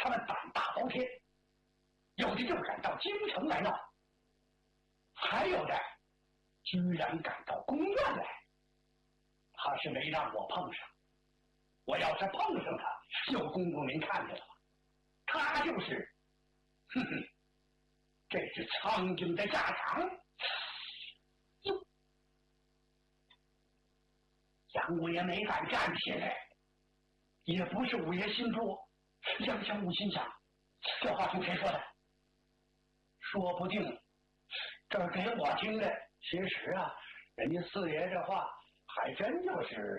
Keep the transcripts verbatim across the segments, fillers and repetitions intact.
他们胆大包天，有的就敢到京城来闹，还有的居然敢到宫院来。他是没让我碰上，我要是碰上他，有公公您看见了吧？他就是，哼哼，这是苍蝇的下场。哟，杨五爷没敢站起来，也不是五爷心多，杨相武心想，这话从谁说的？说不定这给我听的。其实啊，人家四爷这话还真就是，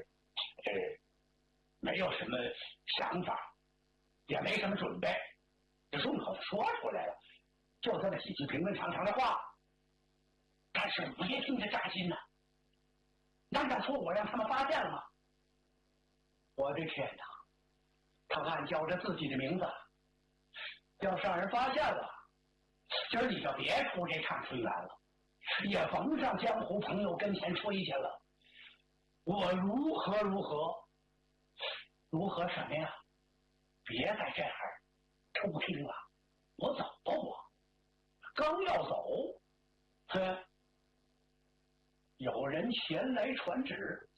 呃，没有什么想法，也没什么准备，就顺口的说出来了，就这么几句平平常常的话。但是五爷听着扎心呐、啊，难道说我让他们发现了吗？我的天哪！他暗叫着自己的名字，要是让人发现了，今儿你就别出这趟春园了，也甭上江湖朋友跟前吹去了。我如何如何如何什么呀？别在这儿偷听了，我走吧我。刚要走，哼，有人前来传旨，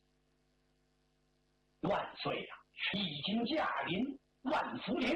万岁呀、啊，已经驾临万福陵，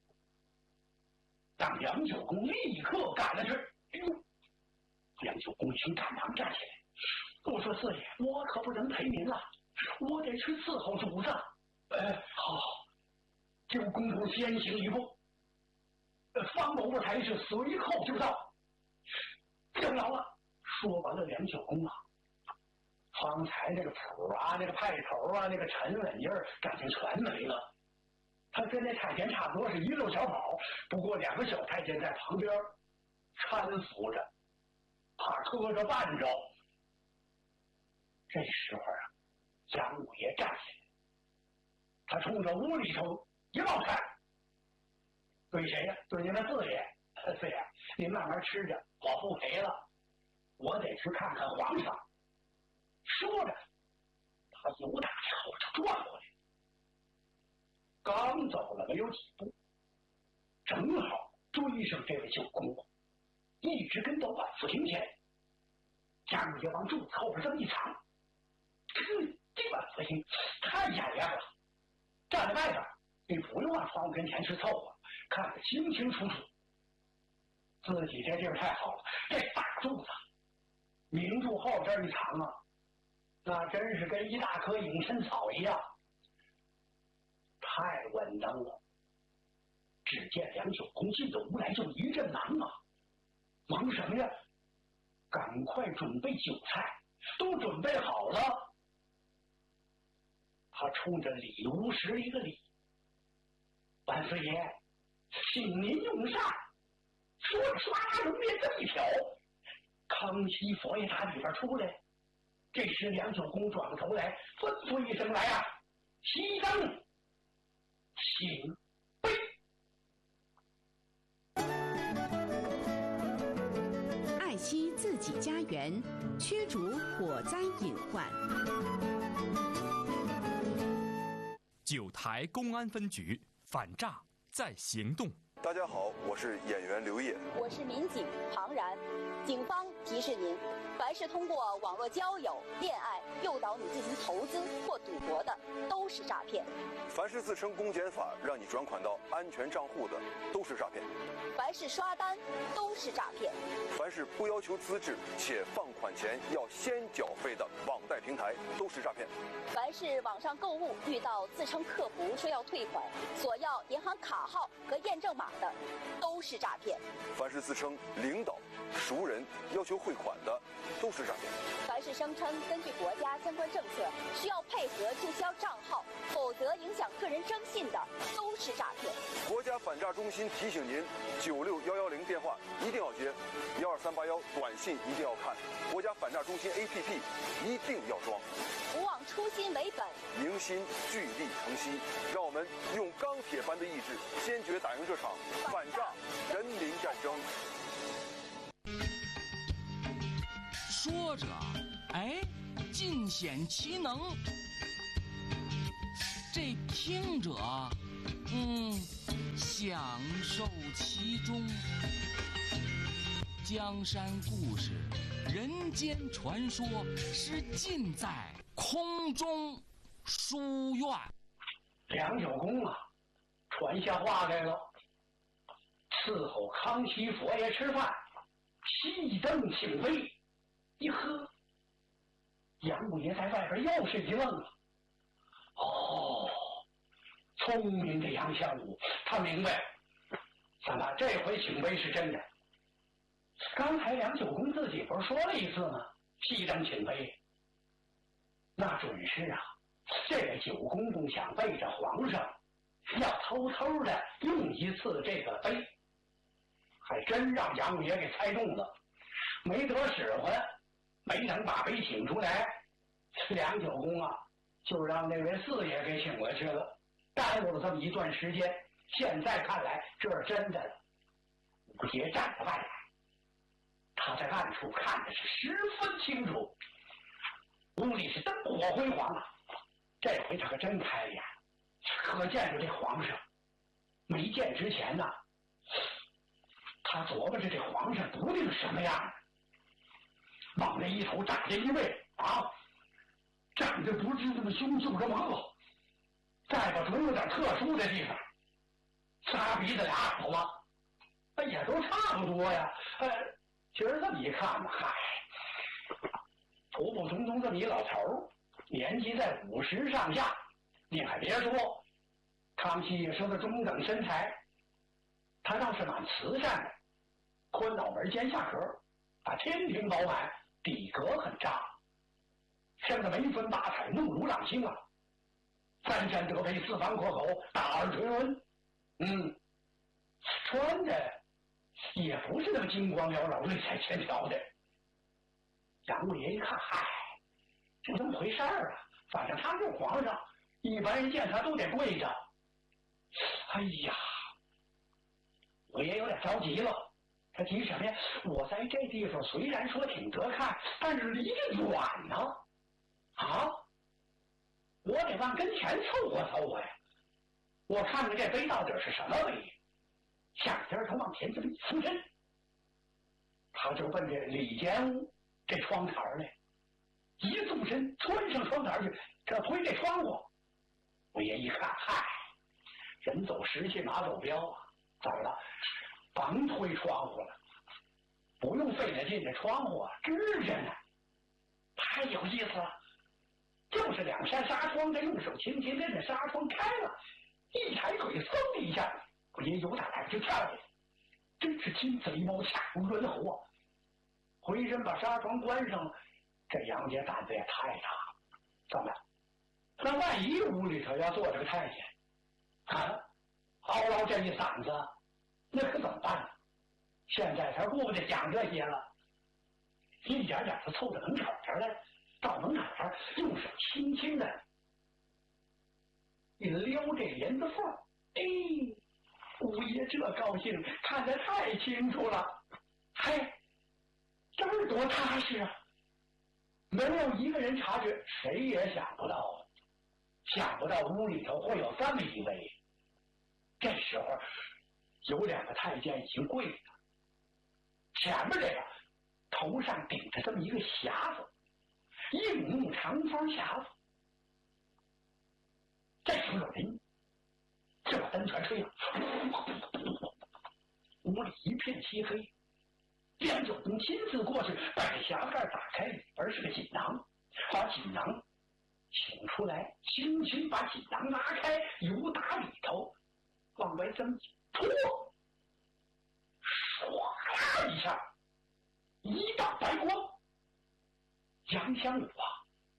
让杨九公立刻赶了去。哎呦，杨九公一听赶忙站起来，我说四爷，我可不能陪您了，我得去伺候主子。呃，好，九公公先行一步，呃，方某才是随后就到。听着了。说完了，杨九公啊，方才那个谱啊，那个派头啊，那个沉稳劲儿，感情全没了。他跟那太监差不多是一溜小跑，不过两个小太监在旁边搀扶着，怕磕着绊着。这时候啊，杨五爷站起来，他冲着屋里头一冒汗，对谁呀？对您的四爷。四爷，您慢慢吃着，我不陪了，我得去看看皇上。说着，他由打这后头转过来，刚走了没有几步，正好追上这位九公公，一直跟到万福亭前。杨爷往柱子后边这么一藏，哼，这万福亭太险恶了，站在外边，你不用往窗户跟前去凑合，看得清清楚楚。自己这地儿太好了，这大柱子明柱后这一藏啊，那真是跟一大棵隐身草一样，太稳当了。只见梁九公进了屋来，就一阵忙啊，忙什么呀？赶快准备酒菜，都准备好了。他冲着里屋施了一个礼：“万岁爷，请您用膳。”说着唰啦龙帘这一挑，康熙佛爷打里边出来。这时梁九公转过头来，吩咐一声：“来啊，熄灯，请杯。” 爱惜自己家园，驱逐火灾隐患。 九台公安分局反诈在行动。 大家好，我是演员刘烨， 我是民警庞然。警方提示您，凡是通过网络交友、恋爱诱导你进行投资或赌博的，都是诈骗； 凡是自称公检法让你转款到安全账户的，都是诈骗； 凡是刷单，都是诈骗； 凡是不要求资质且放款前要先缴费的网贷平台，都是诈骗； 凡是网上购物遇到自称客服说要退款，索要银行卡号和验证码的，都是诈骗； 凡是自称领导、熟人要求汇款的，都是诈骗； 凡是声称根据国家相关政策需要配合注销账号，否则影响个人征信的，都是诈骗。 国家反诈中心提醒您：九六幺幺零电话一定要接，幺二三八幺短信一定要看，国家反诈中心 A P P 一定要装。 不忘初心为本， 凝心聚力成西，让我们用钢铁般的意志，坚决打赢这场反诈人民战争。 说着，哎，尽显其能；这听着，嗯，显享受其中。江山故事、人间传说是尽在空中书院。 梁九公啊，传下话来了，伺候康熙佛爷吃饭，熄灯请杯，一喝，杨五爷在外边又是一愣了。哦，聪明的杨相武，他明白，怎么这回请杯是真的？刚才梁九公自己不是说了一次吗？熄灯请杯，那准是啊。这个九公公想背着皇上，要偷偷的用一次这个杯，还真让杨五爷给猜中了，没得使唤，没等把杯请出来，梁九公啊，就让那位四爷给请回去了，耽误了这么一段时间。现在看来，这是真的了。五爷站在外面，他在暗处看的是十分清楚，屋里是灯火辉煌啊。这回他可真开眼，可见着这皇上，没见之前呢，他琢磨着这皇上不定什么样，往那一头站着一位啊，长得不是这么凶，就这么恶，再吧总有点特殊的地方，仨鼻子俩耳朵，哎也都差不多呀。呃，其实这么一看呢，嗨，普普通通这么一老头，年纪在五十上下，你还别说，康熙也是个中等身材，他倒是蛮慈善的，宽脑门尖下颏，啊天庭饱满，底格很扎，生得眉分八彩，目如朗星啊，三山得配，四方阔口，大耳垂纹，嗯，穿的也不是那么金光缭绕、瑞彩千条的。杨五爷一看，嗨，这怎么回事儿啊？反正他是皇上，一般人见他都得跪着。哎呀，我也有点着急了。他急什么呀？我在这地方虽然说挺得看，但是离着远呢。啊，我得往跟前凑合凑合呀。我看看这杯到底是什么杯。下边他往前这么一俯身，他就奔这里间屋这窗台来，一纵身穿上窗台去，这推这窗户。我爷一看，嗨，人走时期马走镖啊，怎么了？甭推窗户了，不用费那劲，这窗户啊支着呢，太有意思了。就是两扇纱窗，他用手轻轻跟着纱窗开了，一抬腿，嗖的一下，我爷有打来就跳下去，真是金贼猫恰如猿猴啊！回身把纱窗关上了，这杨家胆子也太大了。怎么？那万一屋里头要坐这个太监啊，嗷嗷这一嗓子，那可怎么办呢？现在他顾不得讲这些了，一点点的凑到门口这儿来，到门槛上用手轻轻的一撩这帘子缝，哎，五爷这高兴，看得太清楚了，嘿，这儿多踏实啊！没有一个人察觉，谁也想不到，想不到屋里头会有这么一位。这时候，有两个太监已经跪了，前面这个头上顶着这么一个匣子，硬木长方匣子。这时候有人就把灯全吹了，屋里一片漆黑。梁九公亲自过去，把这匣盖打开，里边是个锦囊，把锦囊请出来，轻轻把锦囊拿开，由打里头往外这么一拖，唰啦一下，一道白光。杨香武啊，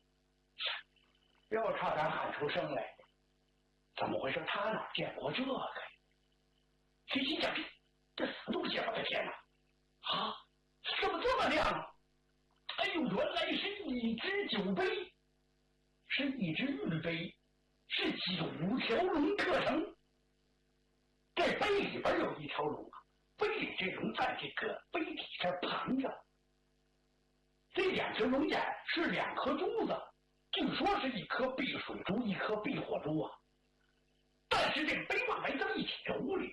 又差点喊出声来。怎么回事？他哪见过这个呀？谁心想，这死东西！我的天哪！啊，怎么这么亮啊？哎呦，原来是一只酒杯，是一只玉杯，是九条龙刻成。这杯里边有一条龙啊，杯里这龙在这个杯底这盘着。这两只龙眼是两颗珠子，据说是一颗避水珠，一颗避火珠啊。但是这杯往外这么一起，这屋里